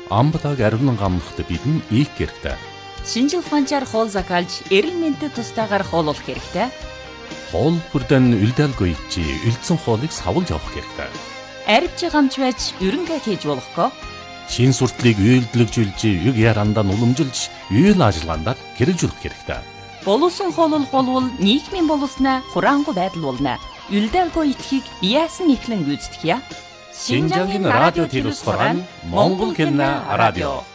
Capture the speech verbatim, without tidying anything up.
амбатаг ариунан гамнахад бидэн ийх хэрэгтэй. Шинжил ухаанчаар хоол закалж, эрэл мэндэд тустаагаар хооллох хэрэгтэй. Хоол бүрдэн үлдээлгүй чи үлдсэн хоолыг савлж авах хэрэгтэй. Арвч гамч байж ерөнгээ хийж болохгүй. Шин суртлыг үйлдэлжүүлж, юг ярандаа уламжилж, үйл ажиллагаанд хэрэгжүүлэх хэрэгтэй. Боловсон хооллох болвол нийгмийн боловсноо хураангуй байдал болно. Үлдээлгүй итгэхийг яасан ихлэн гүйцэтгэе. Шинжангийн радио телевиз хорон Монгол кино радио